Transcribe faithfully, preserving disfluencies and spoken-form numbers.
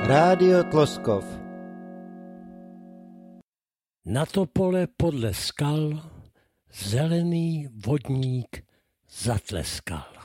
Rádio Tloskov. Na to pole podle skal zelený vodník zatleskal.